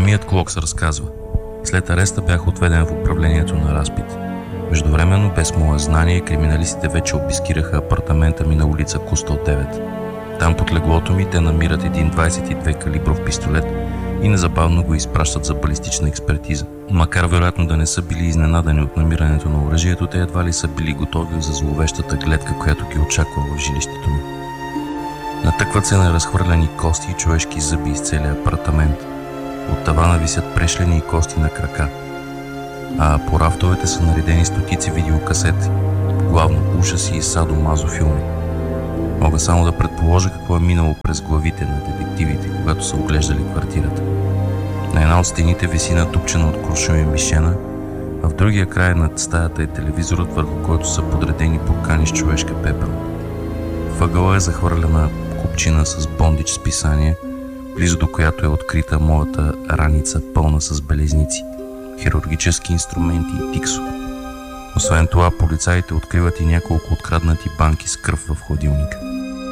Самият Клокс разказва: след ареста бях отведен в управлението на разпит. Междувременно, без мое знание, криминалистите вече обискираха апартамента ми на улица Кустал 9. Там под леглото ми те намират един 22 калибров пистолет и незабавно го изпращат за балистична експертиза. Макар вероятно да не са били изненадани от намирането на оръжието, те едва ли са били готови за зловещата гледка, която ги очаква в жилището ми. Натъкват се на разхвърляни кости и човешки зъби из целия апартамент. От тавана висят прешлени и кости на крака, а по рафтовете са наредени стотици видеокасети, главно ужаси и садо-мазо филми. Мога само да предположа какво е минало през главите на детективите, когато са оглеждали квартирата. На една от стените виси натупчена от куршуми мишена, а в другия край над стаята е телевизорът, върху който са подредени буркани с човешка пепел. Въгъла е захвърлена купчина с бондич с писание, близо до която е открита моята раница, пълна с белезници, хирургически инструменти и тиксо. Освен това, полицаите откриват и няколко откраднати банки с кръв в хладилника.